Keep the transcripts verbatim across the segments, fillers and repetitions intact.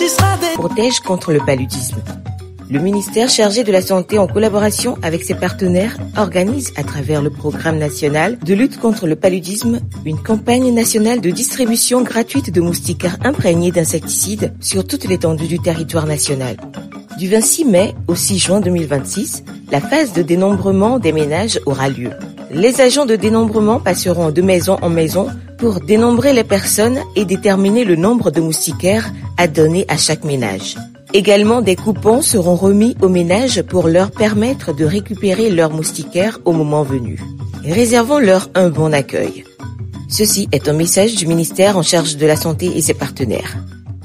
Protège contre le paludisme. Le ministère chargé de la Santé, en collaboration avec ses partenaires, organise à travers le programme national de lutte contre le paludisme une campagne nationale de distribution gratuite de moustiquaires imprégnés d'insecticides sur toute l'étendue du territoire national. Du vingt-six mai au six juin deux mille vingt-six, la phase de dénombrement des ménages aura lieu. Les agents de dénombrement passeront de maison en maison pour dénombrer les personnes et déterminer le nombre de moustiquaires à donner à chaque ménage. Également, des coupons seront remis aux ménages pour leur permettre de récupérer leurs moustiquaires au moment venu. Réservons-leur un bon accueil. Ceci est un message du ministère en charge de la Santé et ses partenaires.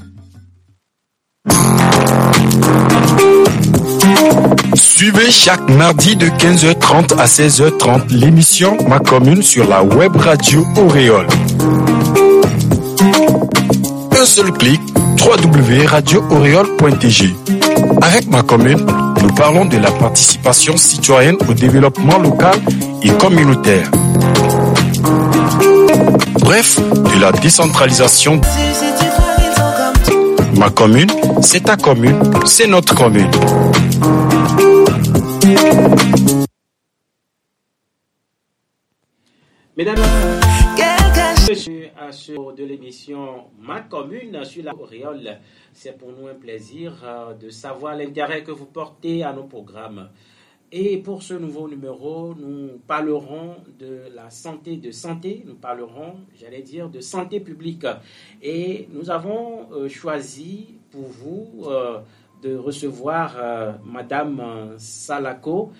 Suivez chaque mardi de quinze heures trente à seize heures trente l'émission Ma Commune sur la web radio Auréole. Un seul clic, w w w point radio auréole point t g. Avec Ma Commune, nous parlons de la participation citoyenne au développement local et communautaire. Bref, de la décentralisation. Ma Commune, c'est ta commune, c'est notre commune. Mesdames, je suis à ce de l'émission Ma Commune sur la Auréole. C'est pour nous un plaisir de savoir l'intérêt que vous portez à nos programmes. Et pour ce nouveau numéro, nous parlerons de la santé de santé, nous parlerons, j'allais dire, de santé publique. Et nous avons euh, choisi pour vous euh, de recevoir euh, Madame Salako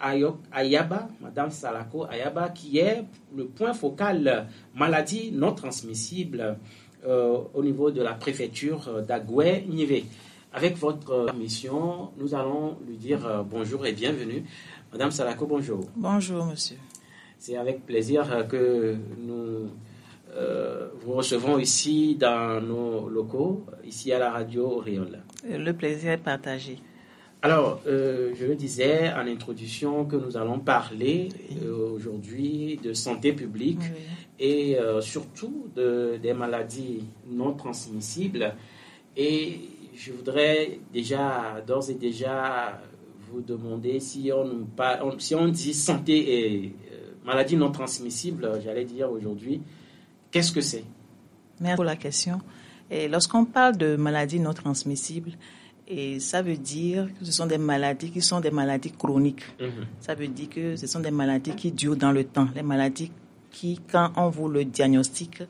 Ayaba, Madame Salako Ayaba, qui est le point focal maladie non transmissible euh, au niveau de la préfecture d'Agoué-Nivé. Avec votre permission, nous allons lui dire euh, bonjour et bienvenue. Madame Salako, bonjour. Bonjour, monsieur. C'est avec plaisir que nous euh, vous recevons ici dans nos locaux, ici à la radio Auréole. Le plaisir est partagé. Alors, euh, je le disais en introduction que nous allons parler euh, aujourd'hui de santé publique oui. et euh, surtout de, des maladies non transmissibles. Et je voudrais déjà, d'ores et déjà, vous demander si on, si on dit santé et euh, maladie non transmissible, j'allais dire aujourd'hui, qu'est-ce que c'est? Merci pour la question. Et lorsqu'on parle de maladies non transmissibles, et ça veut dire que ce sont des maladies qui sont des maladies chroniques. Mmh. Ça veut dire que ce sont des maladies qui durent dans le temps. Les maladies qui, quand on vous le diagnostique,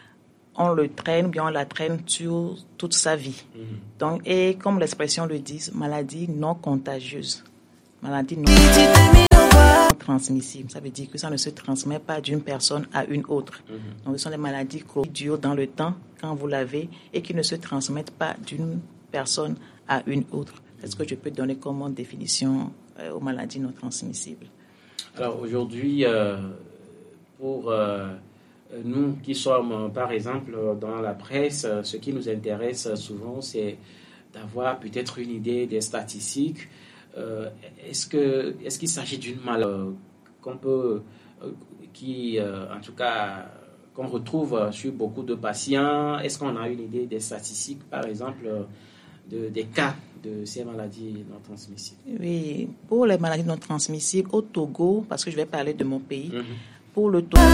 on le traîne, bien on la traîne sur toute sa vie. Mmh. Donc, et comme l'expression le dit, maladie non contagieuse, maladie non transmissible. Ça veut dire que ça ne se transmet pas d'une personne à une autre. Mmh. Donc, ce sont des maladies qui durent dans le temps quand vous l'avez et qui ne se transmettent pas d'une personne à une autre. Est-ce que je peux donner comme définition euh, aux maladies non transmissibles? Alors aujourd'hui, euh, pour euh, nous qui sommes, par exemple, dans la presse, ce qui nous intéresse souvent, c'est d'avoir peut-être une idée des statistiques. Euh, est-ce que, est-ce qu'il s'agit d'une maladie qu'on peut, euh, qui, euh, en tout cas, qu'on retrouve sur beaucoup de patients? Est-ce qu'on a une idée des statistiques, par exemple, de, des cas de ces maladies non transmissibles? Oui, pour les maladies non transmissibles, au Togo, parce que je vais parler de mon pays, mm-hmm. pour le Togo,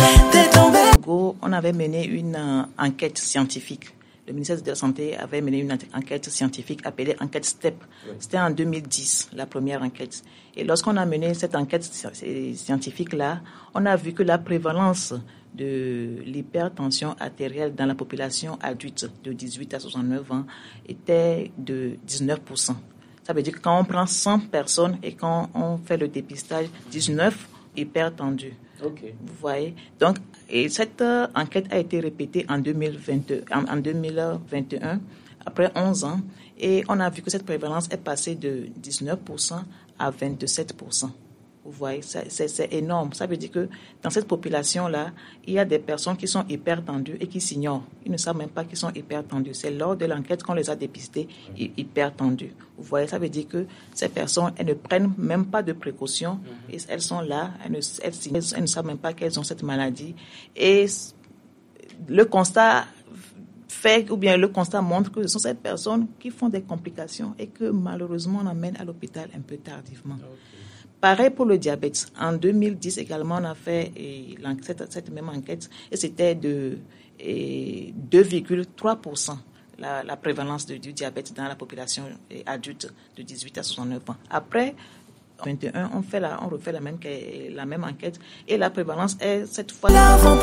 on avait mené une euh, enquête scientifique. Le ministère de la Santé avait mené une enquête scientifique appelée enquête STEP. Oui. C'était en deux mille dix, la première enquête. Et lorsqu'on a mené cette enquête scientifique-là, on a vu que la prévalence de l'hypertension artérielle dans la population adulte de dix-huit à soixante-neuf ans était de dix-neuf pour cent. Ça veut dire que quand on prend cent personnes et quand on fait le dépistage, dix-neuf hypertendus. Okay. Vous voyez? Donc, et cette euh, enquête a été répétée en deux mille vingt, en, en deux mille vingt et un, après onze ans, et on a vu que cette prévalence est passée de dix-neuf pour cent à vingt-sept pour cent. Vous voyez, c'est, c'est, c'est énorme. Ça veut dire que dans cette population-là, il y a des personnes qui sont hypertendues et qui s'ignorent. Ils ne savent même pas qu'ils sont hypertendus. C'est lors de l'enquête qu'on les a dépistés hypertendus. Vous voyez, ça veut dire que ces personnes, elles ne prennent même pas de précautions. Et elles sont là, elles ne, elles, elles ne savent même pas qu'elles ont cette maladie. Et le constat fait, ou bien le constat montre que ce sont ces personnes qui font des complications et que malheureusement on amène à l'hôpital un peu tardivement. Okay. Pareil pour le diabète. En deux mille dix également, on a fait et, cette, cette même enquête et c'était de et, deux virgule trois pour cent la, la prévalence de, du diabète dans la population adulte de dix-huit à soixante-neuf ans. Après vingt et un, on fait la, on refait la même la même enquête et la prévalence est cette fois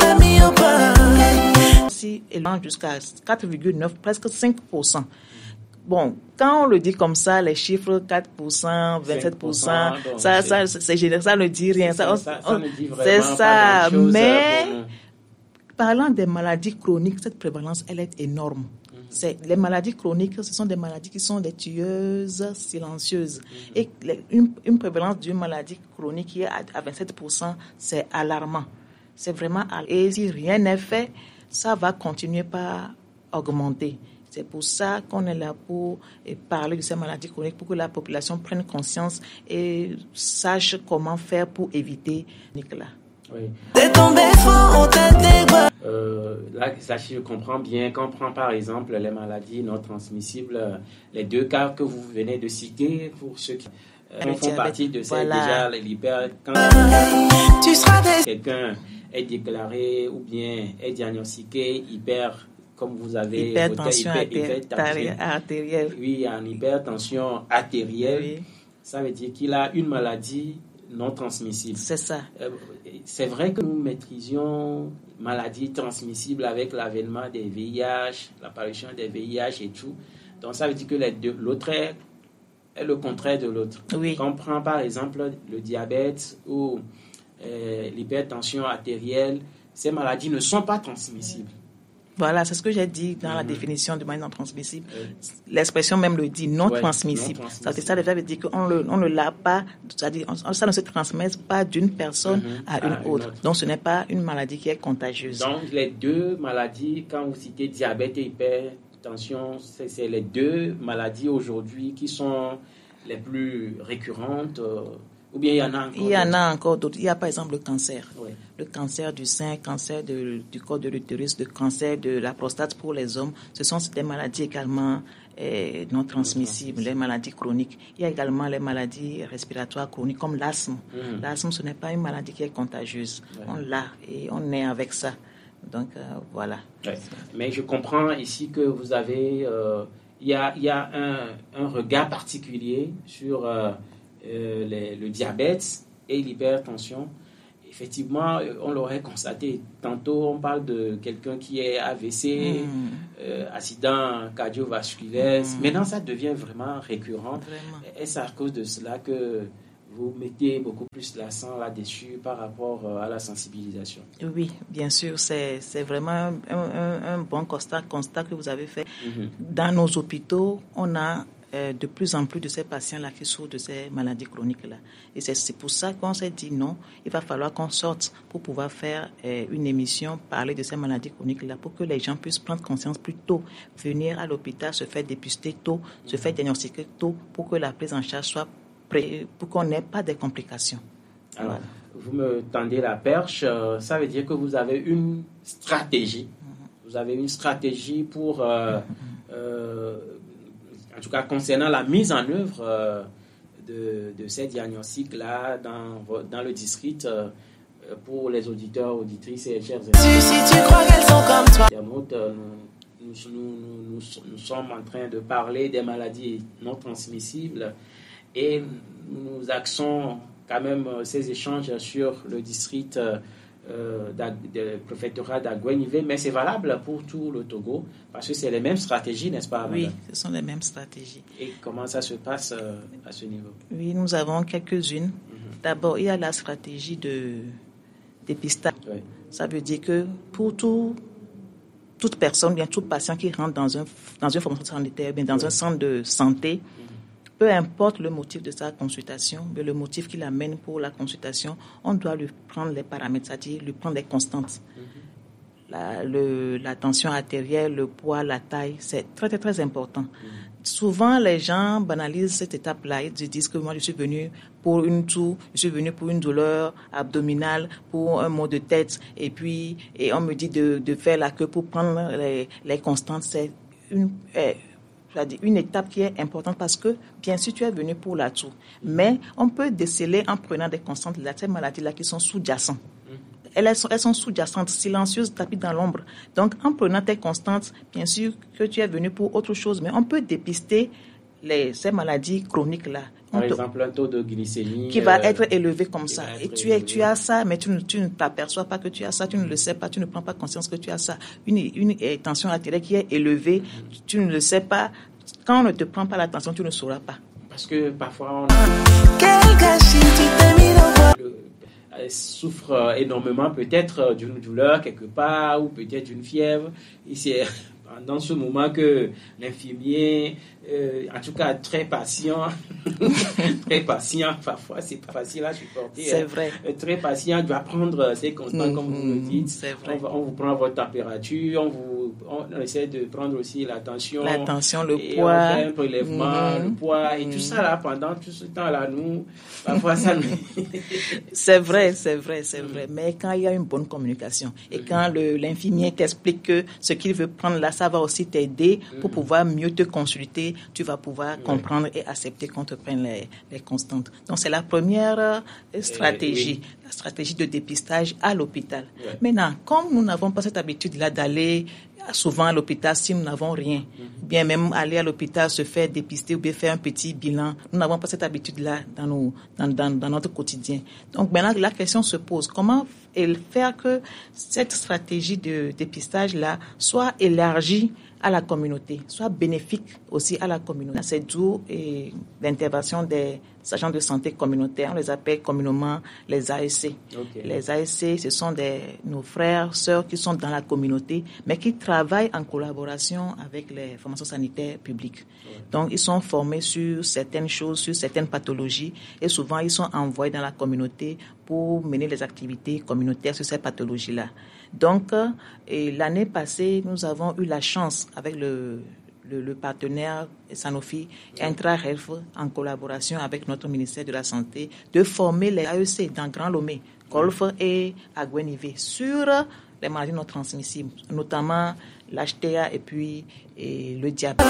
si élevant jusqu'à quatre virgule neuf, presque cinq pour cent. Bon, quand on le dit comme ça, les chiffres quatre pour cent, vingt-sept pour cent, ça, ça, c'est général, ça ne dit rien. Ça, ça, ça, ça ne dit vraiment c'est pas ça. grand-chose. Mais parlant des maladies chroniques, cette prévalence, elle est énorme. Mm-hmm. C'est, les maladies chroniques, ce sont des maladies qui sont des tueuses silencieuses. Mm-hmm. Et les, une, une prévalence d'une maladie chronique qui est à, à vingt-sept pour cent, c'est alarmant. C'est vraiment alarmant. Et si rien n'est fait, ça va continuer par augmenter. C'est pour ça qu'on est là pour parler de ces maladies chroniques, pour que la population prenne conscience et sache comment faire pour éviter Nicolas. Oui. Euh, là, ça, je comprends bien. Quand on prend par exemple les maladies non transmissibles, les deux cas que vous venez de citer, pour ceux qui euh, font partie de ces voilà. Déjà l'hyper. Quand tu seras des... quelqu'un est déclaré ou bien est diagnostiqué hyper. Comme vous avez hypertension hyper, hypertension artérielle. Oui, en hypertension artérielle, oui. Ça veut dire qu'il a une maladie non transmissible. C'est ça. Euh, c'est vrai que nous maîtrisions maladies transmissibles avec l'avènement des V I H, l'apparition des V I H et tout. Donc ça veut dire que les deux, l'autre est, est le contraire de l'autre. Oui. Quand on prend par exemple le diabète ou euh, l'hypertension artérielle, ces maladies ne sont pas transmissibles. Voilà, c'est ce que j'ai dit dans mmh. la définition de maladie non transmissible. Mmh. L'expression même le dit, non ouais, transmissible. Non transmissible. Ça, ça veut dire qu'on le, on ne l'a pas, c'est-à-dire on, ça ne se transmet pas d'une personne mmh. à une, ah, autre. une autre. Donc ce n'est pas une maladie qui est contagieuse. Donc les deux maladies, quand vous citez diabète et hypertension, c'est, c'est les deux maladies aujourd'hui qui sont les plus récurrentes. Euh, Ou bien il y en a encore Il y en a encore d'autres. Il y a par exemple le cancer. Oui. Le cancer du sein, cancer de, du col de l'utérus, le cancer de la prostate pour les hommes. Ce sont des maladies également eh, non transmissibles, les maladies chroniques. Il y a également les maladies respiratoires chroniques comme l'asthme. Mmh. L'asthme, ce n'est pas une maladie qui est contagieuse. Ouais. On l'a et on est avec ça. Donc euh, voilà. Ouais. Mais je comprends ici que vous avez... Euh, il y a, il y a un, un regard particulier sur... Euh, Euh, les, le diabète et l'hypertension. Effectivement, on l'aurait constaté. Tantôt, on parle de quelqu'un qui est A V C, mmh. euh, accident cardiovasculaire. Mmh. Maintenant, ça devient vraiment récurrent. Vraiment. Et c'est à cause de cela que vous mettez beaucoup plus l'accent là-dessus par rapport à la sensibilisation. Oui, bien sûr. C'est, c'est vraiment un, un, un bon constat, constat que vous avez fait. Mmh. Dans nos hôpitaux, on a Euh, de plus en plus de ces patients-là qui souffrent de ces maladies chroniques-là. Et c'est, c'est pour ça qu'on s'est dit non, il va falloir qu'on sorte pour pouvoir faire euh, une émission, parler de ces maladies chroniques-là, pour que les gens puissent prendre conscience plus tôt, venir à l'hôpital, se faire dépister tôt, se faire diagnostiquer tôt, pour que la prise en charge soit prête, pour qu'on n'ait pas de complications. Alors, voilà. Vous me tendez la perche, euh, ça veut dire que vous avez une stratégie. Mm-hmm. Vous avez une stratégie pour... Euh, mm-hmm. euh, en tout cas, concernant la mise en œuvre euh, de, de ces diagnostics-là dans, dans le district, euh, pour les auditeurs, auditrices et chers amis. Si, si tu crois qu'elles sont comme toi. Nous, nous, nous, nous, nous sommes en train de parler des maladies non transmissibles et nous axons quand même ces échanges sur le district euh, Euh, du préfectorat d'Aguenivé, mais c'est valable pour tout le Togo, parce que c'est les mêmes stratégies, n'est-ce pas, madame? Oui, ce sont les mêmes stratégies. Et comment ça se passe euh, à ce niveau? Oui, nous avons quelques-unes. Mm-hmm. D'abord, il y a la stratégie de dépistage. Oui. Ça veut dire que pour tout, toute personne, bien tout patient qui rentre dans, un, dans une formation sanitaire, bien dans oui. un centre de santé, mm-hmm. peu importe le motif de sa consultation, mais le motif qui l'amène pour la consultation, on doit lui prendre les paramètres, c'est-à-dire lui prendre les constantes. Mm-hmm. la, le, la tension artérielle, le poids, la taille, c'est très, très, très important. Mmh. Souvent, les gens banalisent cette étape-là. Ils se disent que moi, je suis venu pour une toux, je suis venu pour une douleur abdominale, pour un mal de tête, et puis et on me dit de, de faire la queue pour prendre les, les constantes. C'est une, eh, c'est-à-dire une étape qui est importante parce que, bien sûr, tu es venu pour la toux. Mais on peut déceler en prenant des constantes de ces maladies-là qui sont sous-jacentes. Elles sont, elles sont sous-jacentes, silencieuses, tapis dans l'ombre. Donc, en prenant tes constantes, bien sûr que tu es venu pour autre chose, mais on peut dépister les, ces maladies chroniques-là. Par on exemple, te, un taux de glycémie qui va euh, être élevé comme ça. Et tu, es, tu as ça, mais tu ne, tu ne t'aperçois pas que tu as ça, tu ne le sais pas, tu ne prends pas conscience que tu as ça. Une, une tension artérielle qui est élevée, mm-hmm. tu ne le sais pas. Quand on ne te prend pas l'attention, tu ne sauras pas. Parce que parfois, on Quel gâchis, tu t'es mis dans le... souffre énormément peut-être d'une douleur quelque part ou peut-être d'une fièvre. Et c'est dans ce moment que l'infirmier, euh, en tout cas très patient, très patient, parfois c'est pas facile à supporter. C'est hein. vrai. Très patient doit prendre ses constants, mmh, comme vous le dites. C'est vrai. On, on vous prend votre température, on vous on essaie de prendre aussi la tension. La tension, le et poids. On fait un prélèvement, mmh, le poids et mmh. tout ça là, pendant tout ce temps-là, nous, parfois ça nous... C'est vrai, c'est vrai, c'est vrai. Mais quand il y a une bonne communication et quand le, l'infirmier t'explique que ce qu'il veut prendre là, ça va aussi t'aider pour pouvoir mieux te consulter, tu vas pouvoir comprendre et accepter qu'on te prenne les, les constantes. Donc, c'est la première stratégie, oui. la stratégie de dépistage à l'hôpital. Ouais. Maintenant, comme nous n'avons pas cette habitude-là d'aller souvent à l'hôpital si nous n'avons rien, mm-hmm. bien même aller à l'hôpital se faire dépister ou bien faire un petit bilan, nous n'avons pas cette habitude-là dans, nos, dans, dans, dans notre quotidien. Donc maintenant, la question se pose, comment faire que cette stratégie de dépistage-là soit élargie à la communauté, soit bénéfique aussi à la communauté. C'est d'où et, l'intervention des agents de santé communautaires, on les appelle communément les A S C. Okay. Les A S C, ce sont des, nos frères, sœurs qui sont dans la communauté, mais qui travaillent en collaboration avec les formations sanitaires publiques. Ouais. Donc, ils sont formés sur certaines choses, sur certaines pathologies, et souvent, ils sont envoyés dans la communauté pour mener les activités communautaires sur ces pathologies-là. Donc, et l'année passée, nous avons eu la chance, avec le, le, le partenaire Sanofi Intra-Health, en collaboration avec notre ministère de la Santé, de former les A E C dans Grand Lomé, Golfe et Aguenivé sur les maladies non transmissibles, notamment l'H T A et puis et le diabète.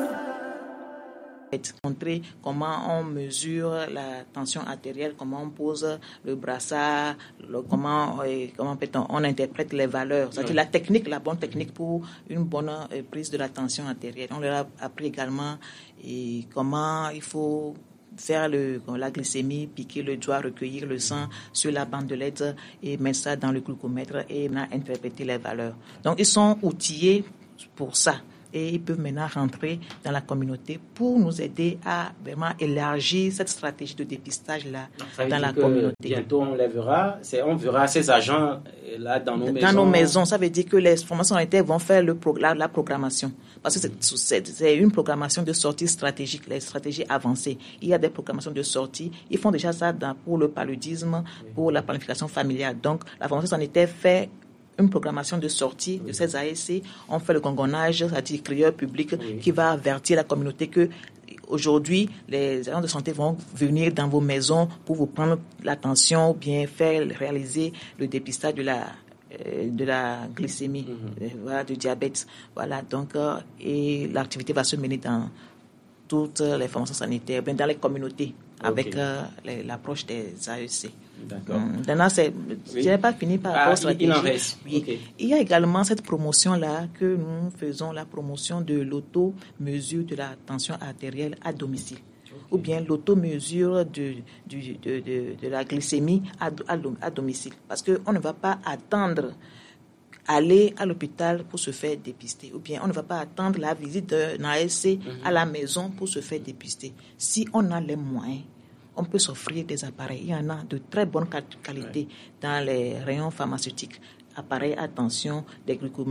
Montrer comment on mesure la tension artérielle, comment on pose le brassard, le, comment, euh, comment peut-on, on interprète les valeurs. C'est-à-dire la technique, la bonne technique pour une bonne euh, prise de la tension artérielle. On leur a appris également et comment il faut faire le, la glycémie, piquer le doigt, recueillir le sang sur la bandelette et mettre ça dans le glucomètre et interpréter les valeurs. Donc, ils sont outillés pour ça. Et ils peuvent maintenant rentrer dans la communauté pour nous aider à vraiment élargir cette stratégie de dépistage-là dans la communauté. Bientôt, on les verra, c'est, on verra ces agents-là dans nos dans maisons. Dans nos maisons, ça veut dire que les formations sanitaires vont faire le pro, la, la programmation. Parce que c'est, c'est, c'est une programmation de sortie stratégique, les stratégies avancées. Il y a des programmations de sortie. Ils font déjà ça dans, pour le paludisme, oui. pour la planification familiale. Donc, la formation sanitaire fait une programmation de sortie oui. de ces A S C. On fait le gongonnage, c'est-à-dire crieur public oui. qui va avertir la communauté que aujourd'hui, les agents de santé vont venir dans vos maisons pour vous prendre l'attention ou bien faire réaliser le dépistage de la euh, de la glycémie, mm-hmm. euh, voilà, du diabète. Voilà, donc euh, et l'activité va se mener dans toutes les formations sanitaires, bien dans les communautés, okay. avec euh, les, l'approche des A E C. D'accord. Maintenant, c'est, oui. je n'ai pas fini par rapport ah, il en reste. Oui. Okay. Il y a également cette promotion-là que nous faisons, la promotion de l'auto-mesure de la tension artérielle à domicile. Okay. Ou bien l'auto-mesure de, de, de, de, de la glycémie à, à, à domicile. Parce qu'on ne va pas attendre aller à l'hôpital pour se faire dépister. Ou bien on ne va pas attendre la visite d'un A S C mm-hmm. à la maison pour se faire dépister. Si on a les moyens, on peut s'offrir des appareils. Il y en a de très bonne qualité ouais. dans les rayons pharmaceutiques. Appareils à tension, des glucomètres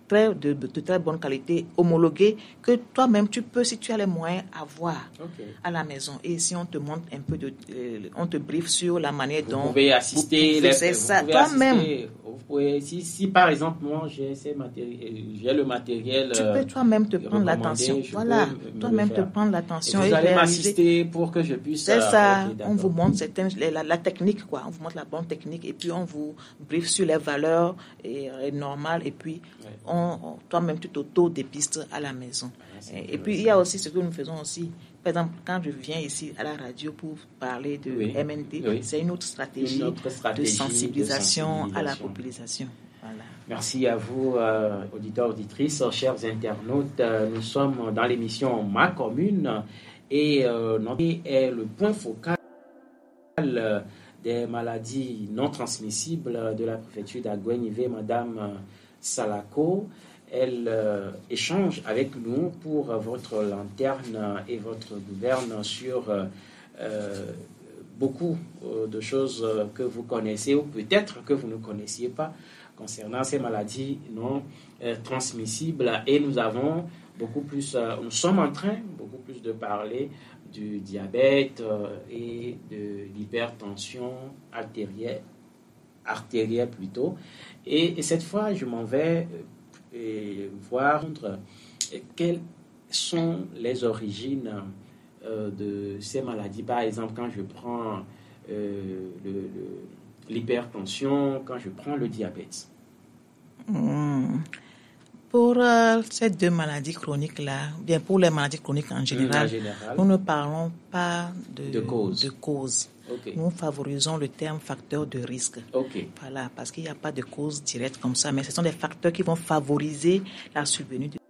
très, de, de très bonne qualité, homologués, que toi-même, tu peux, si tu as les moyens, avoir okay. à la maison. Et si on te montre un peu, de, euh, on te briefe sur la manière vous dont... Pouvez assister, vous pouvez assister. C'est ça, toi-même. Vous pouvez, si, si, par exemple, moi, j'ai, ces matéri- j'ai le matériel... Tu peux toi-même te prendre l'attention. Voilà, toi-même te prendre l'attention. Et vous et allez réaliser. M'assister pour que je puisse... C'est ça, okay, on vous montre certaines, la, la technique, quoi. On vous montre la bonne technique et puis on vous briefe sur les valeurs et, et normales et puis ouais. on, on, toi-même tu t'auto-dépistes à la maison. Ah, et, et puis il y a aussi ce que nous faisons aussi. Par exemple, quand je viens ici à la radio pour parler de oui. M N T, oui. c'est une autre stratégie, une autre stratégie de, sensibilisation de sensibilisation à la population. Voilà. Merci à vous, euh, auditeurs, auditrices, chers internautes. Euh, nous sommes dans l'émission Ma Commune et euh, notre est le point focal euh, des maladies non transmissibles de la préfecture d'Aguenivé, Madame Salako. Elle euh, échange avec nous pour votre lanterne et votre gouverne sur euh, beaucoup euh, de choses que vous connaissez ou peut-être que vous ne connaissiez pas concernant ces maladies non euh, transmissibles. Et nous avons beaucoup plus, euh, nous sommes en train beaucoup plus de parler du diabète euh, et de l'hypertension artérielle, artérielle plutôt. Et, et cette fois, je m'en vais et voir quelles sont les origines euh, de ces maladies. Par exemple, quand je prends euh, le, le, l'hypertension, quand je prends le diabète. Mmh. Pour euh, ces deux maladies chroniques-là, bien pour les maladies chroniques en général, en général nous ne parlons pas de, de cause. De cause. Okay. Nous favorisons le terme facteur de risque. Okay. Voilà, parce qu'il n'y a pas de cause directe comme ça, mais ce sont des facteurs qui vont favoriser la survenue de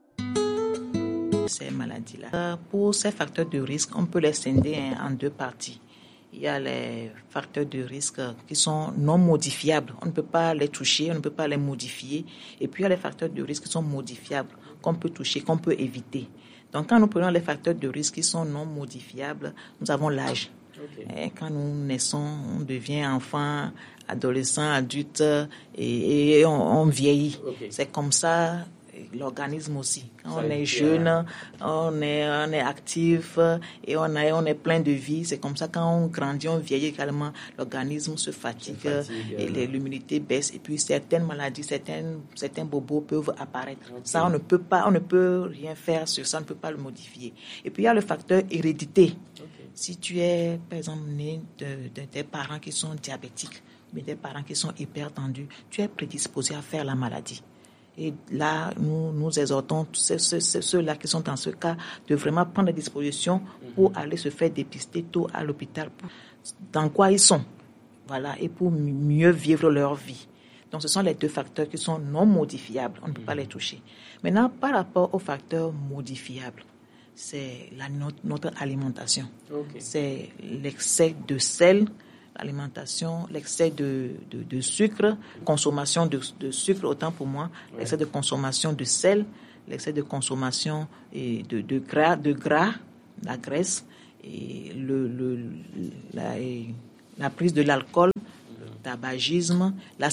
ces maladies-là. Pour ces facteurs de risque, on peut les scinder en deux parties. Il y a les facteurs de risque qui sont non modifiables. On ne peut pas les toucher, on ne peut pas les modifier. Et puis, il y a les facteurs de risque qui sont modifiables, qu'on peut toucher, qu'on peut éviter. Donc, quand nous prenons les facteurs de risque qui sont non modifiables, nous avons l'âge. Okay. Quand nous naissons, on devient enfant, adolescent, adulte et, et on, on vieillit. Okay. C'est comme ça l'organisme aussi. Quand ça on est jeune, bien. on est on est actif et on a on est plein de vie. C'est comme ça quand on grandit, on vieillit également, l'organisme se fatigue, se fatigue et euh... l'immunité baisse et puis certaines maladies, certaines certains bobos peuvent apparaître. Okay. Ça on ne peut pas, on ne peut rien faire sur ça, on ne peut pas le modifier. Et puis il y a le facteur hérédité. Okay. Si tu es par exemple né de, de des parents qui sont diabétiques, mais des parents qui sont hypertendus, tu es prédisposé à faire la maladie. Et là, nous, nous exhortons ceux, ceux, ceux-là qui sont dans ce cas de vraiment prendre des dispositions pour mm-hmm. aller se faire dépister tôt à l'hôpital, pour, dans quoi ils sont, voilà, et pour mieux vivre leur vie. Donc, ce sont les deux facteurs qui sont non modifiables. On ne peut mm-hmm. pas les toucher. Maintenant, par rapport aux facteurs modifiables, c'est la, notre, notre alimentation. Okay. C'est l'excès de sel, l'alimentation, l'excès de, de, de sucre, consommation de, de sucre, autant pour moi, ouais. l'excès de consommation de sel, l'excès de consommation et de, de gras, de gras, la graisse, et le, le, la, et la prise de l'alcool, le tabagisme, la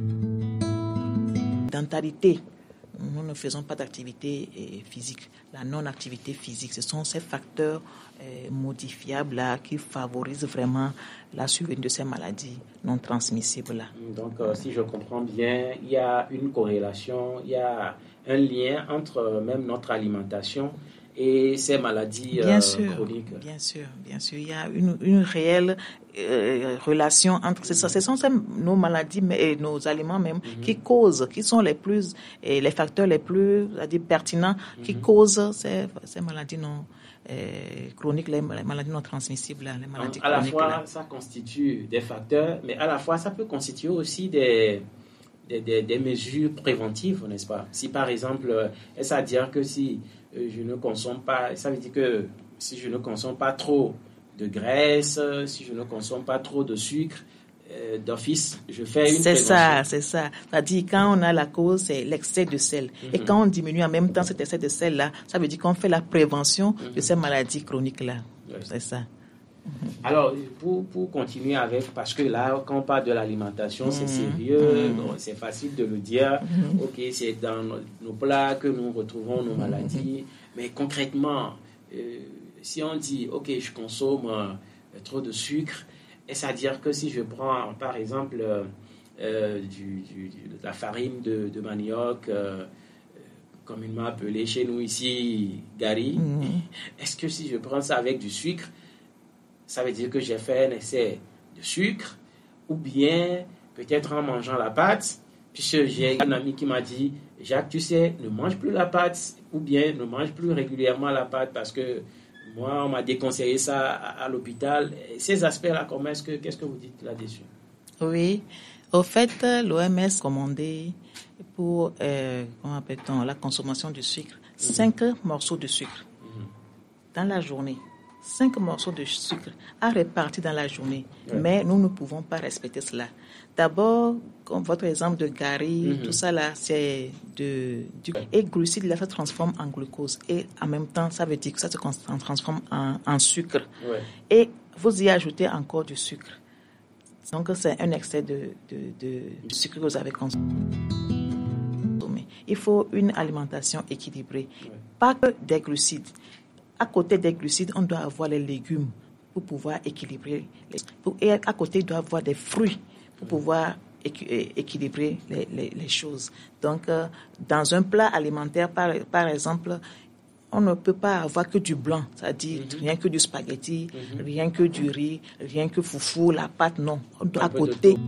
sédentarité. Nous ne faisons pas d'activité eh, physique. La non-activité physique, ce sont ces facteurs eh, modifiables là, qui favorisent vraiment la survenue de ces maladies non transmissibles là. Donc, euh, si je comprends bien, il y a une corrélation, il y a un lien entre euh, même notre alimentation et ces maladies bien euh, sûr, chroniques. Bien sûr, bien sûr. Il y a une, une réelle euh, relation entre... Mm-hmm. Ce sont ces, nos maladies et nos aliments même mm-hmm. qui causent, qui sont les plus... Et les facteurs les plus c'est-à-dire pertinents mm-hmm. qui causent ces, ces maladies non euh, chroniques, les, les maladies non transmissibles. Les maladies Donc, à la fois, là. ça constitue des facteurs, mais à la fois, ça peut constituer aussi des... Des, des, des mesures préventives, n'est-ce pas? Si par exemple, est-ce à dire que si euh, je ne consomme pas, ça veut dire que si je ne consomme pas trop de graisse, si je ne consomme pas trop de sucre, euh, d'office, je fais une C'est prévention. ça, c'est ça. C'est-à-dire quand on a la cause, c'est l'excès de sel. Mm-hmm. Et quand on diminue en même temps cet excès de sel-là, ça veut dire qu'on fait la prévention mm-hmm. de ces maladies chroniques-là. Oui. C'est ça. Alors, pour, pour continuer avec, parce que là, quand on parle de l'alimentation, c'est sérieux, bon, c'est facile de le dire. Ok, c'est dans nos, nos plats que nous retrouvons nos maladies. Mais concrètement, euh, si on dit, ok, je consomme euh, trop de sucre, est-ce à dire que si je prends, par exemple, euh, euh, du, du, de la farine de, de manioc, euh, communément appelée chez nous ici, gari, mmh. est-ce que si je prends ça avec du sucre, ça veut dire que j'ai fait un excès de sucre, ou bien peut-être en mangeant la pâte, puisque j'ai un ami qui m'a dit, Jacques, tu sais, ne mange plus la pâte, ou bien ne mange plus régulièrement la pâte, parce que moi, on m'a déconseillé ça à, à l'hôpital. Ces aspects-là, comment est-ce que, qu'est-ce que vous dites là-dessus? Oui, au fait, l'O M S commandait pour, euh, comment appelle-t-on, la consommation du sucre, mm-hmm. cinq morceaux de sucre mm-hmm. dans la journée. Cinq morceaux de sucre à répartir dans la journée. Ouais. Mais nous ne pouvons pas respecter cela. D'abord, comme votre exemple de gari, mm-hmm. tout ça là, c'est de, du... Ouais. Et glucides là, ça se transforme en glucose. Et en même temps, ça veut dire que ça se transforme en, en sucre. Ouais. Et vous y ajoutez encore du sucre. Donc, c'est un excès de, de, de, de sucre que vous avez consommé. Il faut une alimentation équilibrée. Ouais. Pas que des glucides. À côté des glucides, on doit avoir les légumes pour pouvoir équilibrer. Les, pour, et à côté, il doit avoir des fruits pour pouvoir équ, équilibrer les, les, les choses. Donc, euh, dans un plat alimentaire, par, par exemple, on ne peut pas avoir que du blanc, c'est-à-dire mm-hmm. rien que du spaghetti, mm-hmm. rien que du riz, rien que foufou, la pâte, non. On doit à côté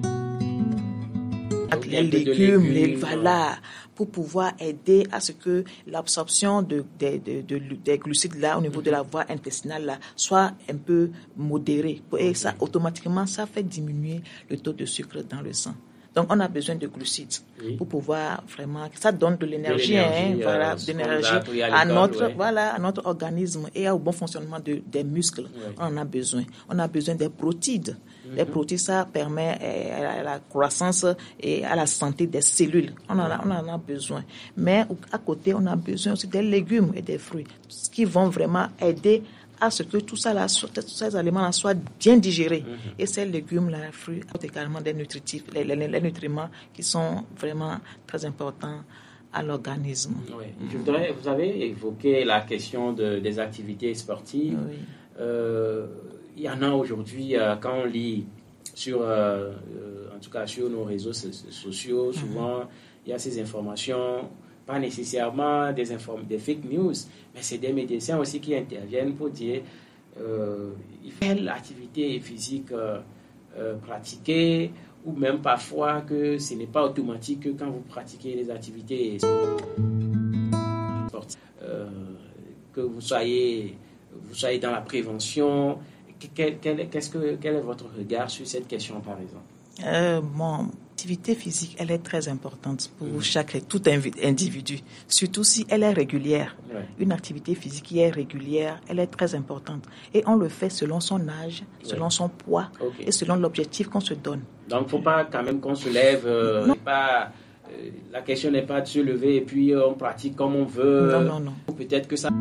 les légumes, légumes, les voilà, pour pouvoir aider à ce que l'absorption de, de, de, de, des glucides là au niveau mm-hmm. de la voie intestinale là soit un peu modérée. Et ça, automatiquement, ça fait diminuer le taux de sucre dans le sang. Donc, on a besoin de glucides oui. pour pouvoir vraiment... Ça donne de l'énergie, de l'énergie, hein, euh, voilà, de l'énergie à, à, notre, ouais. voilà, à notre organisme et au bon fonctionnement de, des muscles. Ouais. On en a besoin. On a besoin des protides. Mm-hmm. Les protides, ça permet à la, à la croissance et à la santé des cellules. On en, a, on en a besoin. Mais à côté, on a besoin aussi des légumes et des fruits qui vont vraiment aider à ce que tout ça là, tous ces aliments-là soient bien digérés. Mm-hmm. Et ces légumes-là, les fruits, également des nutritifs, les, les, les nutriments qui sont vraiment très importants à l'organisme. Oui. Je voudrais, vous avez évoqué la question de, des activités sportives. Oui. Euh, il y en a aujourd'hui, euh, quand on lit sur, euh, euh, en tout cas sur nos réseaux sociaux, souvent, mm-hmm. il y a ces informations, pas nécessairement des, inform- des fake news, mais c'est des médecins aussi qui interviennent pour dire euh, il faut l'activité physique euh, euh, pratiquée, ou même parfois que ce n'est pas automatique que quand vous pratiquez les activités sportives, euh, que vous soyez, vous soyez dans la prévention. Quel, quel, qu'est-ce que, quel est votre regard sur cette question, par exemple? Euh, bon, l'activité physique, elle est très importante pour mmh. chaque, tout individu, surtout si elle est régulière. Ouais. Une activité physique qui est régulière, elle est très importante. Et on le fait selon son âge, selon ouais. son poids okay. et selon l'objectif qu'on se donne. Donc, il ne faut pas quand même qu'on se lève, euh, pas, euh, la question n'est pas de se lever et puis euh, on pratique comme on veut. Non, non, non. Peut-être que ça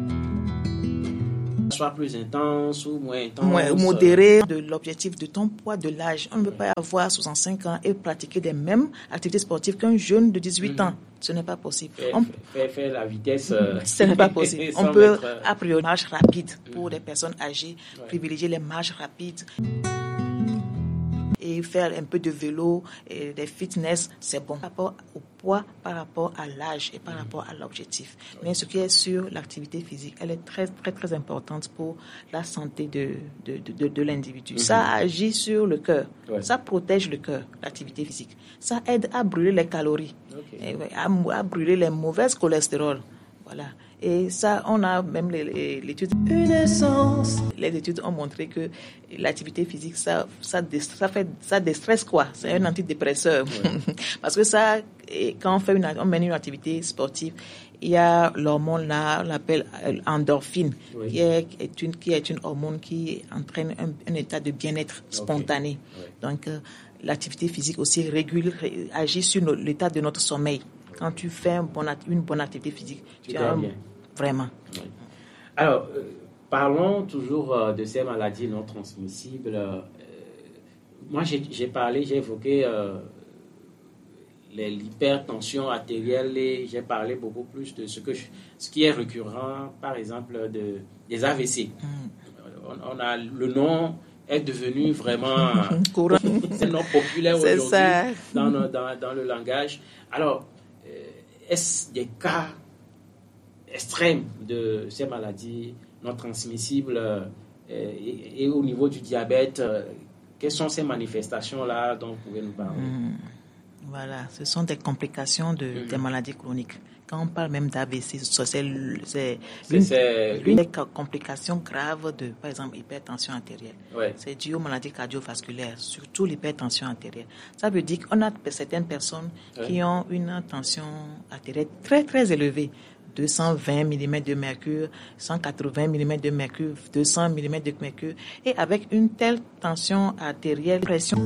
soit plus intense ou moins intense. Moins modéré de l'objectif de ton poids, de l'âge. On ne peut pas avoir soixante-cinq ans et pratiquer les mêmes activités sportives qu'un jeune de dix-huit mm-hmm. ans. Ce n'est pas possible. Faire, on... faire, faire la vitesse. Euh... Ce n'est pas possible. On peut, mettre... a priori, marche rapide pour mm-hmm. les personnes âgées, ouais. privilégier les marches rapides. Et faire un peu de vélo, et des fitness, c'est bon. Par rapport au poids, par rapport à l'âge et par mmh. rapport à l'objectif. Mais ce qui est sûr, l'activité physique, elle est très, très, très importante pour la santé de, de, de, de, de l'individu. Mmh. Ça agit sur le cœur. Ouais. Ça protège le cœur, l'activité physique. Ça aide à brûler les calories, okay. et, à, à brûler les mauvaises cholestérol. Voilà. Et ça, on a même les, les, l'étude. Une essence. Les études ont montré que l'activité physique, ça, ça, ça, fait, ça déstresse quoi. C'est un antidépresseur. Ouais. Parce que ça, quand on fait une, on mène une activité sportive, il y a l'hormone là, on l'appelle endorphine, oui. qui, est, est une, qui est une hormone qui entraîne un, un état de bien-être spontané. Okay. Ouais. Donc, euh, l'activité physique aussi régule, agit sur no, l'état de notre sommeil. Quand tu fais un bon, une bonne activité physique, tu, tu as un, vraiment. Oui. Alors, euh, parlons toujours euh, de ces maladies non transmissibles. Euh, moi, j'ai, j'ai parlé, j'ai évoqué euh, les, l'hypertension artérielle et j'ai parlé beaucoup plus de ce, que je, ce qui est récurrent, par exemple, de, des A V C. Mm. On, on a, le nom est devenu vraiment courant. C'est le nom populaire c'est aujourd'hui ça. Dans, dans, dans le langage. Alors, euh, est-ce des cas extrêmes de ces maladies non transmissibles euh, et, et au niveau du diabète, euh, quelles sont ces manifestations-là dont vous pouvez nous parler? Mmh. Voilà, ce sont des complications de, mmh. des maladies chroniques. Quand on parle même d'A V C, c'est, c'est, c'est, l'une, c'est l'une des complications graves de, par exemple, hypertension artérielle. Ouais. C'est dû aux maladies cardiovasculaires, surtout l'hypertension artérielle. Ça veut dire qu'on a certaines personnes ouais. qui ont une tension artérielle très, très élevée. deux cent vingt millimètres de mercure, cent quatre-vingts millimètres de mercure, deux cents millimètres de mercure. Et avec une telle tension artérielle, pression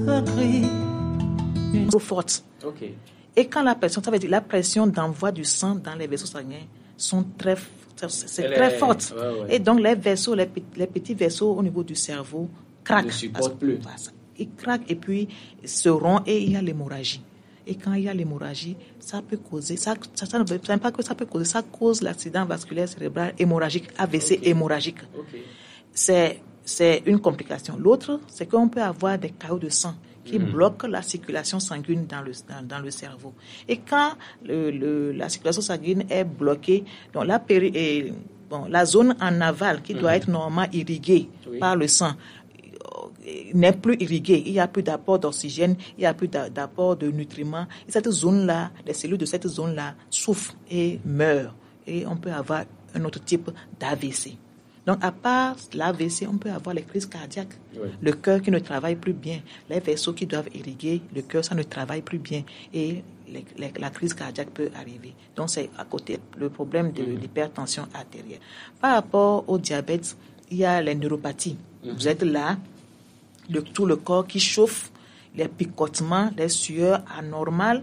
trop forte. Okay. Et quand la pression, ça veut dire la pression d'envoi du sang dans les vaisseaux sanguins sont très, c'est Elle très est... forte. Ouais, ouais. Et donc les vaisseaux, les, les petits vaisseaux au niveau du cerveau craquent. Ne supportent plus. Ils craquent et puis se rompent et il y a l'hémorragie. Et quand il y a l'hémorragie, ça peut causer, ça, ça, ça ne veut pas que ça peut causer, ça cause l'accident vasculaire cérébral hémorragique, A V C okay. hémorragique. Okay. C'est, c'est une complication. L'autre, c'est qu'on peut avoir des caillots de sang qui mmh. bloquent la circulation sanguine dans le, dans, dans le cerveau. Et quand le, le, la circulation sanguine est bloquée, donc la, péri, et, bon, la zone en aval qui mmh. doit être normalement irriguée oui. par le sang, n'est plus irriguée, il n'y a plus d'apport d'oxygène, il n'y a plus d'apport de nutriments. Et cette zone-là, les cellules de cette zone-là souffrent et meurent. Et on peut avoir un autre type d'A V C. Donc, à part l'A V C, on peut avoir les crises cardiaques. Oui. Le cœur qui ne travaille plus bien, les vaisseaux qui doivent irriguer, le cœur, ça ne travaille plus bien. Et les, les, la crise cardiaque peut arriver. Donc, c'est à côté le problème de mmh. l'hypertension artérielle. Par rapport au diabète, il y a les neuropathies. Mmh. Vous êtes là, Le, tout le corps qui chauffe, les picotements, les sueurs anormales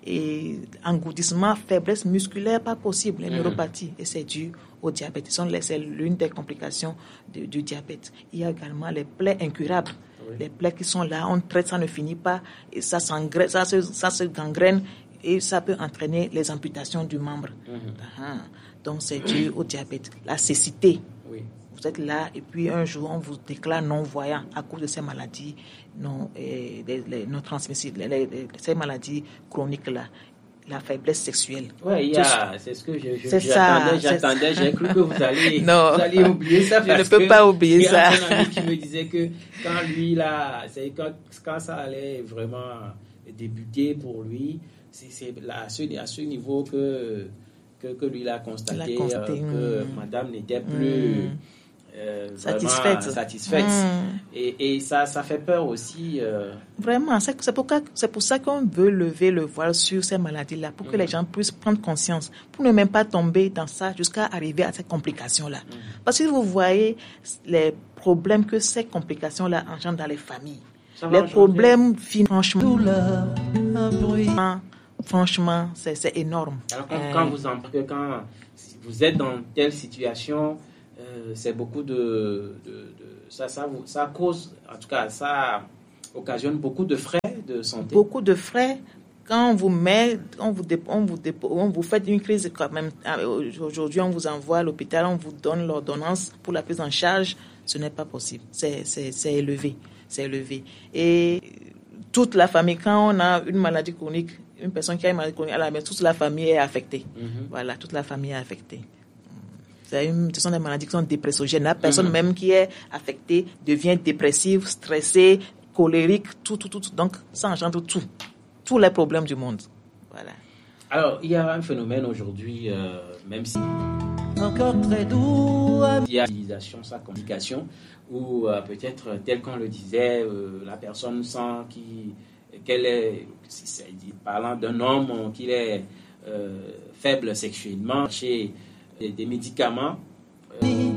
et engourdissement, faiblesse musculaire, pas possible, les mmh. neuropathies. Et c'est dû au diabète. C'est l'une des complications de, du diabète. Il y a également les plaies incurables. Oui. Les plaies qui sont là, on traite, ça ne finit pas, et ça, ça, se, ça se gangrène et ça peut entraîner les amputations du membre. Mmh. Ah, donc c'est dû au diabète. La cécité. Oui. Vous êtes là et puis un jour on vous déclare non-voyant à cause de ces maladies non, eh, les, les, non transmissibles, les, les, ces maladies chroniques-là, la faiblesse sexuelle. Oui, il y a, c'est ce que je, je, c'est j'attendais, ça, j'attendais, c'est j'ai cru que vous alliez, non, vous alliez oublier ça. Je ne peux pas oublier ça. Il y a un ami qui me disait que quand lui, là, c'est quand, quand ça allait vraiment débuter pour lui, c'est, c'est là, à, ce, à ce niveau que, que, que lui l'a constaté, constaté euh, que mmh. madame n'était plus... Mmh. Euh, satisfaite, satisfaite. Mmh. Et, et ça, ça fait peur aussi. Euh... Vraiment, c'est, c'est, pour, c'est pour ça qu'on veut lever le voile sur ces maladies-là, pour que mmh. les gens puissent prendre conscience, pour ne même pas tomber dans ça jusqu'à arriver à ces complications-là. Mmh. Parce que vous voyez les problèmes que ces complications-là engendrent dans les familles. Les problèmes, franchement, douleur, un bruit. Franchement, c'est, c'est énorme. Alors, quand, euh... quand, vous en, quand vous êtes dans telle situation, Euh, c'est beaucoup de, de, de ça, ça, ça cause, en tout cas, ça occasionne beaucoup de frais de santé. Beaucoup de frais. Quand on vous met, on vous, on vous, on vous fait une crise quand même. Aujourd'hui, on vous envoie à l'hôpital, on vous donne l'ordonnance pour la prise en charge. Ce n'est pas possible. C'est, c'est, c'est élevé, c'est élevé. Et toute la famille, quand on a une maladie chronique, une personne qui a une maladie chronique à la maison, toute la famille est affectée. Mm-hmm. Voilà, toute la famille est affectée. Une, ce sont des maladies qui sont dépressogènes. La personne mmh. même qui est affectée devient dépressive, stressée, colérique, tout, tout, tout. Donc, ça engendre tout. Tous les problèmes du monde. Voilà. Alors, il y a un phénomène aujourd'hui, euh, même si... Encore très doux. Il y a l'utilisation, sa communication, où euh, peut-être, tel qu'on le disait, euh, la personne sent qu'il, qu'elle est, parlant d'un homme, qu'il est euh, faible sexuellement, chez... des médicaments euh,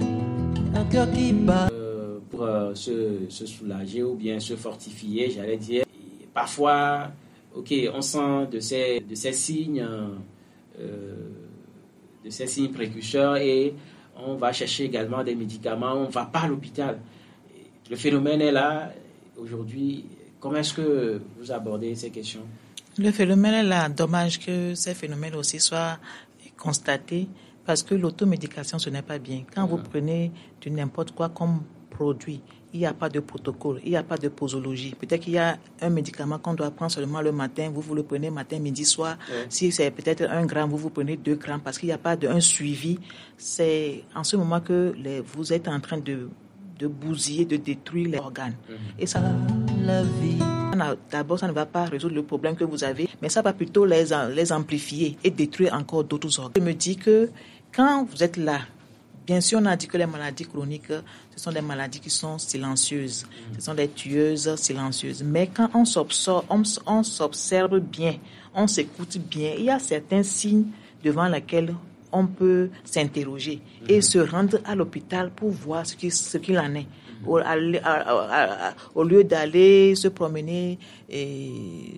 euh, pour euh, se, se soulager ou bien se fortifier, j'allais dire. Et parfois, ok, on sent de ces, de ces signes, euh, de ces signes précurseurs et on va chercher également des médicaments, on ne va pas à l'hôpital. Le phénomène est là. Aujourd'hui, comment est-ce que vous abordez ces questions? Le phénomène est là. Dommage que ces phénomènes aussi soient constatés parce que l'automédication, ce n'est pas bien. Quand mmh. vous prenez du n'importe quoi comme produit, il n'y a pas de protocole, il n'y a pas de posologie. Peut-être qu'il y a un médicament qu'on doit prendre seulement le matin, vous, vous le prenez matin, midi, soir. Ouais. Si c'est peut-être un gramme, vous vous prenez deux grammes parce qu'il n'y a pas de, un suivi. C'est en ce moment que les, vous êtes en train de, de bousiller, de détruire les organes. Mmh. Et ça, la vie. D'abord, ça ne va pas résoudre le problème que vous avez, mais ça va plutôt les, les amplifier et détruire encore d'autres organes. Je me dis que quand vous êtes là, bien sûr, on a dit que les maladies chroniques, ce sont des maladies qui sont silencieuses. Ce sont des tueuses silencieuses. Mais quand on s'observe, on, on s'observe bien, on s'écoute bien, il y a certains signes devant lesquels on peut s'interroger et se rendre à l'hôpital pour voir ce, qui, ce qu'il en est. Au, à, à, à, au lieu d'aller se promener et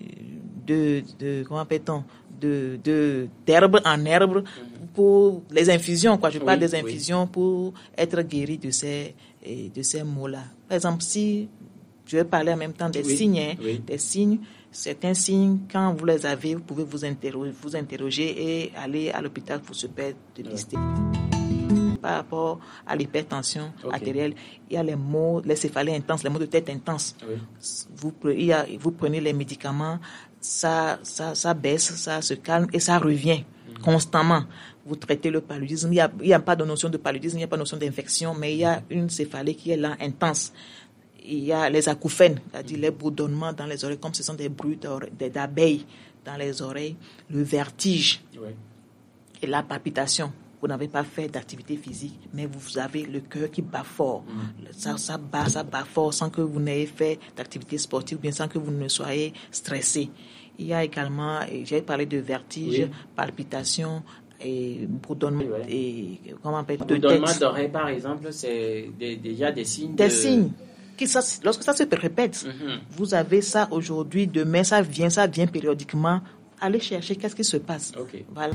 de, de, comment appelle-t-on, de, de, d'herbe en herbe pour les infusions, quoi. Je parle oui, des infusions oui. pour être guéri de ces, de ces maux-là. Par exemple, si je vais parler en même temps des oui, signes, hein, oui. des signes, certains signes, quand vous les avez, vous pouvez vous interroger, vous interroger et aller à l'hôpital pour se faire dépister. Oui. Par rapport à l'hypertension okay. artérielle, il y a les maux, les céphalées intenses, les maux de tête intenses. Oui. Vous, il y a, vous prenez les médicaments, ça, ça, ça baisse, ça se calme et ça revient mmh. constamment. Vous traitez le paludisme, il n'y a, a pas de notion de paludisme, il n'y a pas de notion d'infection, mais il y a une céphalée qui est là, intense. Il y a les acouphènes, c'est-à-dire les bourdonnements dans les oreilles, comme ce sont des bruits d'abeilles dans les oreilles, le vertige oui. et la palpitation. Vous n'avez pas fait d'activité physique, mais vous avez le cœur qui bat fort. Mmh. Ça, ça bat, ça bat fort sans que vous n'ayez fait d'activité sportive ou bien sans que vous ne soyez stressé. Il y a également, j'ai parlé de vertige, oui. palpitation et bourdonnement. Oui, oui. Et comment on appelle, de tête. Bourdonnement d'oreille, par exemple, c'est des, déjà des signes. Des de... signes. Qui, ça, lorsque ça se répète, mmh. vous avez ça aujourd'hui, demain, ça vient, ça vient périodiquement. Allez chercher qu'est-ce qui se passe. Okay. Voilà.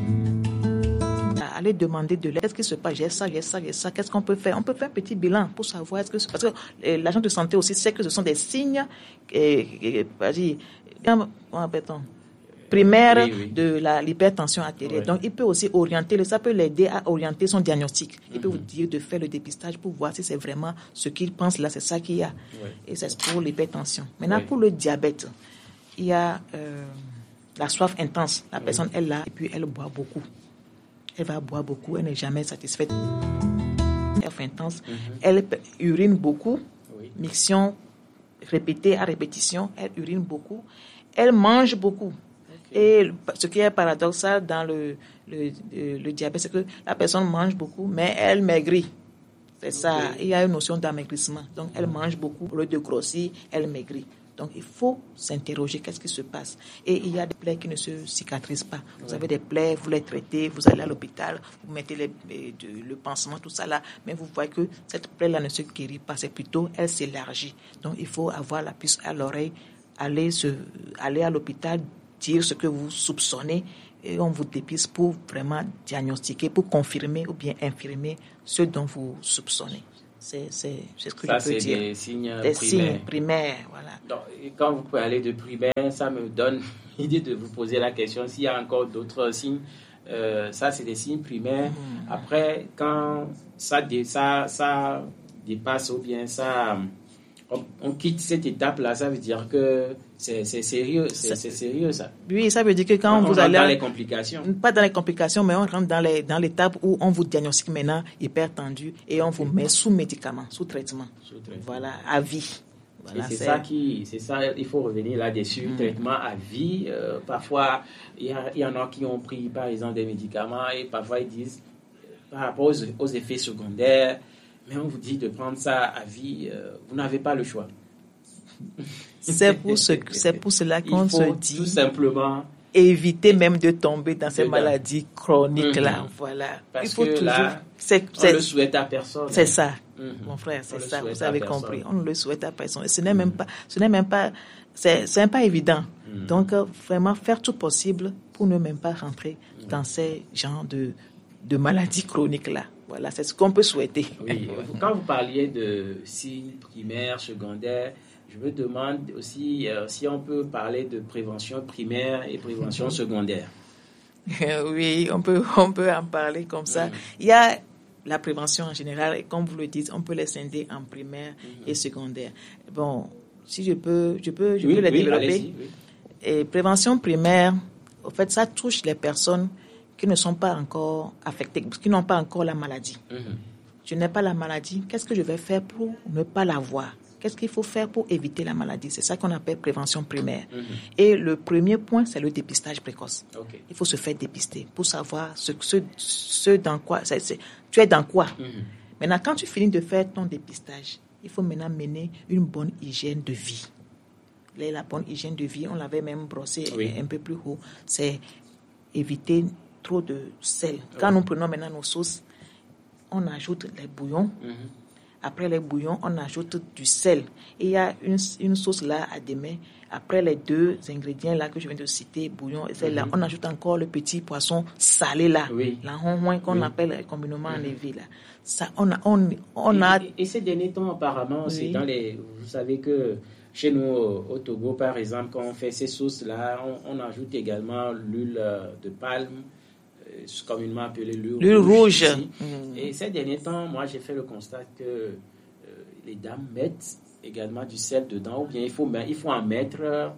Aller demander de l'aide. Qu'est-ce qui se passe? J'ai ça, j'ai ça, j'ai ça. Qu'est-ce qu'on peut faire? On peut faire un petit bilan pour savoir est-ce que... Parce que euh, l'agent de santé aussi sait que ce sont des signes euh, euh, vas-y, comment appelle-t-on, primaires oui, oui. de la, l'hypertension artérielle. Ouais. Donc, il peut aussi orienter, ça peut l'aider à orienter son diagnostic. Il mm-hmm. peut vous dire de faire le dépistage pour voir si c'est vraiment ce qu'il pense là, c'est ça qu'il y a. Ouais. Et c'est pour l'hypertension. Maintenant, ouais. pour le diabète, il y a euh, la soif intense. La ouais. personne, elle l'a et puis elle boit beaucoup. Elle va boire beaucoup, elle n'est jamais satisfaite. Elle est intense, mm-hmm. elle urine beaucoup, oui. miction répétée à répétition, elle urine beaucoup, elle mange beaucoup. Okay. Et ce qui est paradoxal dans le, le, le, le diabète, c'est que la personne mange beaucoup, mais elle maigrit. C'est okay. ça, il y a une notion d'amaigrissement. Donc elle mange beaucoup, au lieu de grossir, elle maigrit. Donc, il faut s'interroger, qu'est-ce qui se passe? Et il y a des plaies qui ne se cicatrisent pas. Vous ouais. avez des plaies, vous les traitez, vous allez à l'hôpital, vous mettez les, de, le pansement, tout ça là, mais vous voyez que cette plaie-là ne se guérit pas, c'est plutôt, elle s'élargit. Donc, il faut avoir la puce à l'oreille, aller, se, aller à l'hôpital, dire ce que vous soupçonnez, et on vous dépiste pour vraiment diagnostiquer, pour confirmer ou bien infirmer ce dont vous soupçonnez. C'est, c'est, c'est ce que ça, je peux c'est dire. Des signes des primaires. signes primaires, voilà. Donc, quand vous pouvez aller de primaire, ça me donne l'idée de vous poser la question s'il y a encore d'autres signes. Euh, ça, c'est des signes primaires. Mmh. Après, quand ça, dé, ça, ça dépasse ou bien ça, on, on quitte cette étape-là, ça veut dire que c'est, c'est sérieux. C'est, ça, c'est sérieux, ça. Oui, ça veut dire que quand on, vous on allez... dans les complications. Pas dans les complications, mais on rentre dans, les, dans l'étape où on vous diagnostique maintenant hypertendu et on vous met sous médicament, sous traitement. Sous traitement. Voilà, à vie. Voilà, c'est, c'est ça qui, c'est ça, il faut revenir là-dessus, mmh. traitement à vie. Euh, parfois, il y, y en a qui ont pris, par exemple, des médicaments et parfois ils disent, par rapport aux, aux effets secondaires, mais on vous dit de prendre ça à vie, euh, vous n'avez pas le choix. C'est pour, ce, c'est pour cela qu'on se dit tout simplement éviter même de tomber dans ces maladies chroniques-là. Mmh. Voilà. Parce il faut que toujours... là, c'est, on c'est... ne le souhaite à personne. C'est ça, mmh. mon frère, c'est on ça, vous personne. avez compris. On ne le souhaite à personne. Ce n'est mmh. même pas, ce n'est même pas, c'est, c'est même pas évident. Mmh. Donc, euh, vraiment faire tout possible pour ne même pas rentrer mmh. dans ces genres de, de maladies chroniques-là. Voilà, c'est ce qu'on peut souhaiter. Oui, quand vous parliez de signes primaires, secondaires, je me demande aussi euh, si on peut parler de prévention primaire et prévention secondaire. Oui, on peut, on peut en parler comme ça. Mmh. Il y a la prévention en général, et comme vous le dites, on peut les scinder en primaire mmh. et secondaire. Bon, si je peux, je peux, je oui, peux les oui, développer. Oui. Et prévention primaire, en fait, ça touche les personnes qui ne sont pas encore affectées, qui n'ont pas encore la maladie. Mmh. Je n'ai pas la maladie, qu'est-ce que je vais faire pour ne pas l'avoir? Qu'est-ce qu'il faut faire pour éviter la maladie? C'est ça qu'on appelle prévention primaire. Mmh. Et le premier point, c'est le dépistage précoce. Okay. Il faut se faire dépister pour savoir ce, ce, ce dans quoi, c'est, c'est, tu es dans quoi. Mmh. Maintenant, quand tu finis de faire ton dépistage, il faut maintenant mener une bonne hygiène de vie. Là, la bonne hygiène de vie, on l'avait même brossé oui. un peu plus haut, c'est éviter trop de sel. Quand oui. nous prenons maintenant nos sauces, on ajoute les bouillons. Mmh. Après les bouillons, on ajoute du sel. Et il y a une, une sauce là à demain. Après les deux ingrédients là que je viens de citer, bouillon et sel là, mm-hmm. on ajoute encore le petit poisson salé là, oui. la honhoin qu'on oui. appelle communément mm-hmm. en évi là. Ça, on a, on, on et, a. Et, et ces derniers temps, apparemment, oui. c'est dans les. Vous savez que chez nous au Togo, par exemple, quand on fait ces sauces là, on, on ajoute également l'huile de palme. Communément appelé l'huile, l'huile rouge. rouge. Mmh. Et ces derniers temps, moi, j'ai fait le constat que euh, les dames mettent également du sel dedans, ou bien il faut, il faut en mettre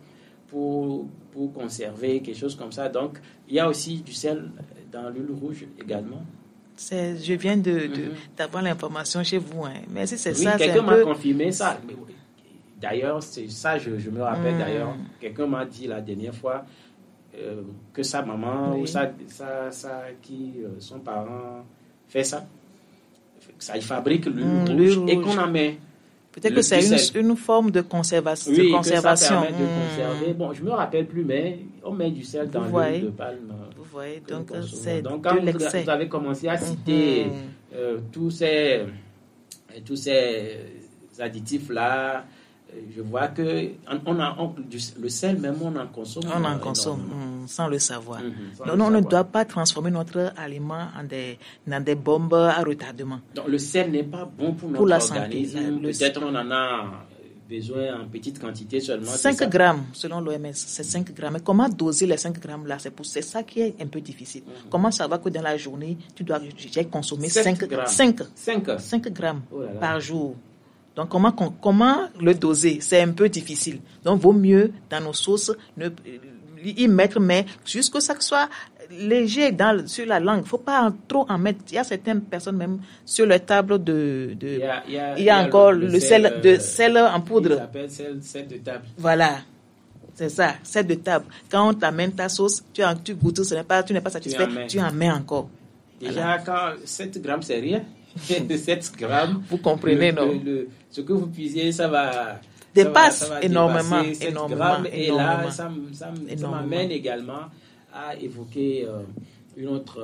pour, pour conserver quelque chose comme ça. Donc, il y a aussi du sel dans l'huile rouge également. C'est, je viens de, de, mmh. d'avoir l'information chez vous. Hein. Mais si c'est oui, ça, quelqu'un c'est un m'a peu... confirmé ça. Mais, d'ailleurs, c'est ça, je, je me rappelle mmh. d'ailleurs, quelqu'un m'a dit la dernière fois Euh, que sa maman oui. ou sa, sa, sa qui euh, son parent fait ça, ça il fabrique l'huile mmh, rouge, rouge et qu'on en met. Peut-être que c'est une, une forme de conservation. Oui, de conservation. Que ça permet mmh. de conserver. Bon, je me rappelle plus, mais on met du sel dans vous l'huile de palme. Vous voyez, donc c'est donc quand vous, vous avez commencé à citer mmh. euh, tous ces tous ces additifs là. Je vois que on a, on, du, le sel même on en consomme. On en consomme mmh, sans le savoir. Mmh, sans Donc, le on savoir. ne doit pas transformer notre aliment en des, dans des bombes à retardement. Donc le sel n'est pas bon pour notre pour la organisme. Santé, le Peut-être on en a besoin en petite quantité seulement. cinq grammes selon l'O M S, c'est cinq grammes. Mais comment doser les cinq grammes là? C'est, pour, c'est ça qui est un peu difficile. Mmh. Comment savoir que dans la journée tu dois j'ai consommé cinq grammes. cinq, cinq. cinq grammes oh là là. Par jour. Donc, comment, comment le doser? C'est un peu difficile. Donc, vaut mieux, dans nos sauces, ne, y mettre, mais juste que ça soit léger dans, sur la langue. Il ne faut pas trop en mettre. Il y a certaines personnes, même, sur les tables de... de il, y a, il, y a, il y a encore le, le sel, sel, de sel en poudre. Il s'appelle sel, sel de table. Voilà. C'est ça, sel de table. Quand on t'amène ta sauce, tu, en, tu goûtes, ce n'est pas, tu n'es pas satisfait, tu en, tu en mets encore. Déjà, voilà. Quand sept grammes, c'est rien. De sept grammes. Vous comprenez, le, non? Le, le, ce que vous puisiez, ça va... Dépasse ça va, ça va énormément, énormément. Grammes, et énormément. là, ça, ça, ça m'amène également à évoquer euh, une autre...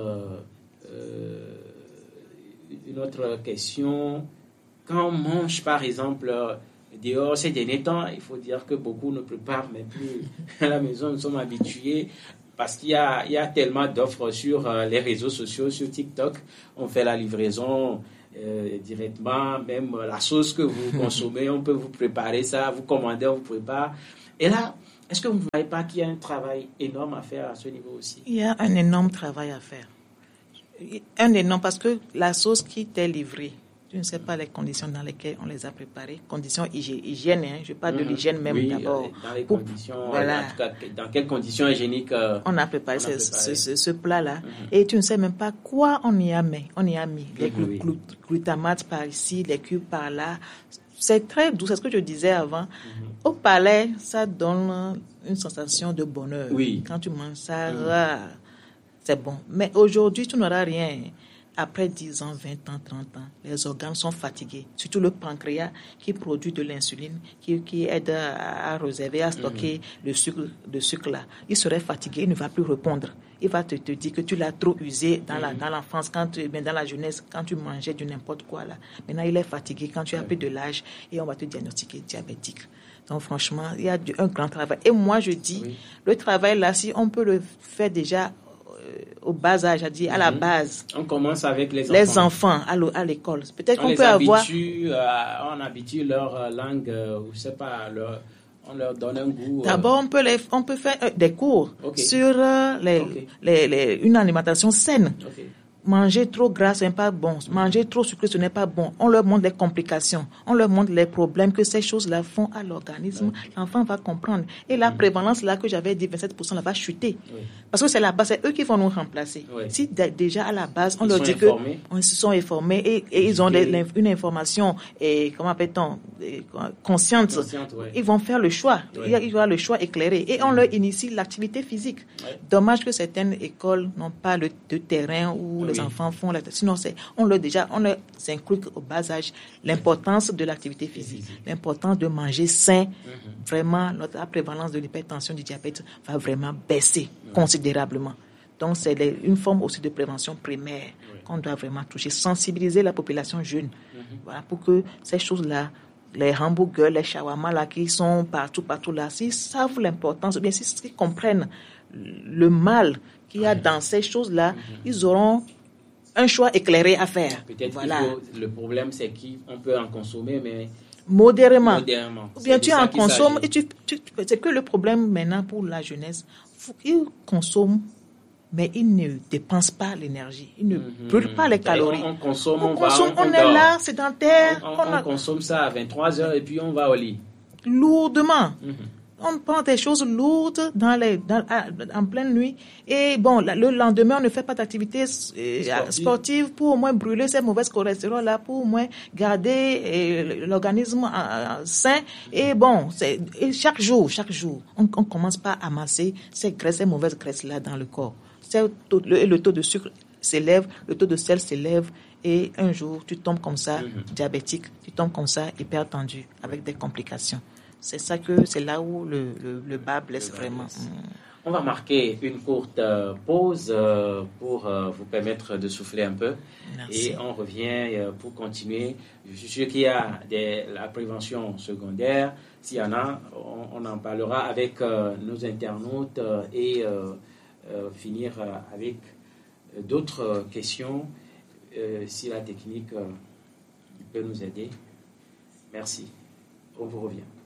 Euh, une autre question. Quand on mange, par exemple, euh, dehors, ces derniers temps, il faut dire que beaucoup ne préparent même plus à la maison. Nous sommes habitués... Parce qu'il y a, il y a tellement d'offres sur euh, les réseaux sociaux, sur TikTok. On fait la livraison euh, directement, même euh, la sauce que vous consommez, on peut vous préparer ça, vous commandez, on vous prépare. Et là, est-ce que vous ne voyez pas qu'il y a un travail énorme à faire à ce niveau aussi? Il y a un énorme travail à faire. Un énorme, parce que la sauce qui t'est livrée, je ne sais pas les conditions dans lesquelles on les a préparées. Conditions hygiène, hein. Je parle mmh. de l'hygiène même oui, d'abord. Dans les conditions, voilà. En tout cas, dans quelles conditions hygiéniques euh, on a préparé, on a ce, préparé. Ce, ce, ce plat-là. Mmh. Et tu ne sais même pas quoi on y a mis. On y a mis les mmh, glu- oui. glutamates par ici, les cubes par là. C'est très doux, c'est ce que je disais avant. Mmh. Au palais, ça donne une sensation de bonheur. Oui. Quand tu manges ça, mmh. c'est bon. Mais aujourd'hui, tu n'auras rien. Après dix ans, vingt ans, trente ans, les organes sont fatigués. Surtout le pancréas qui produit de l'insuline, qui, qui aide à, à réserver, à stocker mmh. le sucre, le sucre là. Il serait fatigué, il ne va plus répondre. Il va te, te dire que tu l'as trop usé dans, mmh. la, dans l'enfance, quand tu, bien dans la jeunesse, quand tu mangeais du n'importe quoi là. Maintenant, il est fatigué quand tu as mmh. plus de l'âge et on va te diagnostiquer diabétique. Donc franchement, il y a du, un grand travail. Et moi, je dis, oui. le travail là, si on peut le faire déjà au bas âge, à dire à la base. On commence avec les enfants. Les enfants à, à l'école. Peut-être on qu'on les peut avoir. Euh, on habitue leur langue, euh, je sais pas, leur, on leur donne un goût. Euh... D'abord, on peut les, on peut faire euh, des cours okay. sur euh, les, okay. les, les, une alimentation saine. Okay. Manger trop gras, ce n'est pas bon. Manger trop sucré, ce n'est pas bon. On leur montre les complications. On leur montre les problèmes que ces choses-là font à l'organisme. Oui. L'enfant va comprendre. Et la mmh. prévalence, là, que j'avais dit, vingt-sept pour cent, là, va chuter. Oui. Parce que c'est la base, c'est eux qui vont nous remplacer. Oui. Si d- déjà, à la base, on ils leur dit informés. que ils se sont informés et, et ils ont des, une information, et, comment appelle-t-on, et, consciente, consciente oui. ils vont faire le choix. Oui. Il y aura le choix éclairé. Et on mmh. leur initie l'activité physique. Oui. Dommage que certaines écoles n'ont pas le, de terrain où les enfants font la... Sinon, c'est, on leur déjà, on leur inculque au bas âge l'importance de l'activité physique, l'importance de manger sain. Mm-hmm. Vraiment, notre, la prévalence de l'hypertension, du diabète va vraiment baisser mm-hmm. considérablement. Donc, c'est les, une forme aussi de prévention primaire oui. qu'on doit vraiment toucher, sensibiliser la population jeune. Mm-hmm. Voilà, pour que ces choses-là, les hamburgers, les shawarma là, qui sont partout, partout là, s'ils savent l'importance, ou bien s'ils comprennent le mal qu'il y a dans ces choses-là, mm-hmm. ils auront un choix éclairé à faire. Peut-être voilà. qu'il faut, le problème, c'est qu'on peut en consommer, mais modérément. modérément. Ou bien tu en consommes, et tu, tu, c'est que le problème maintenant pour la jeunesse, faut qu'ils consomment, mais ils ne dépensent pas l'énergie, ils ne mm-hmm. brûlent pas les calories. On, on consomme, on, on, va, consomme, on, on, on est là, sédentaire. On, on, on, a... on consomme ça à vingt-trois heures et puis on va au lit. Lourdement. Mm-hmm. On prend des choses lourdes dans les, dans, en pleine nuit. Et bon, le lendemain, on ne fait pas d'activité sportive. sportive pour au moins brûler ces mauvaises cholestérol-là, pour au moins garder euh, l'organisme euh, sain. Et bon, c'est, et chaque jour, chaque jour, on ne commence pas à amasser ces graisses, ces mauvaises graisses-là dans le corps. C'est le, le taux de sucre s'élève, le taux de sel s'élève. Et un jour, tu tombes comme ça, mm-hmm. diabétique, tu tombes comme ça, hypertendu, avec des complications. C'est ça que c'est là où le, le, le bas blesse le vraiment. Blesse. On va marquer une courte euh, pause euh, pour euh, vous permettre de souffler un peu. Merci. Et on revient euh, pour continuer. Je suis sûr qu'il y a des, la prévention secondaire. S'il y en a, on, on en parlera avec euh, nos internautes euh, et euh, euh, finir euh, avec d'autres questions euh, si la technique euh, peut nous aider. Merci. On vous revient.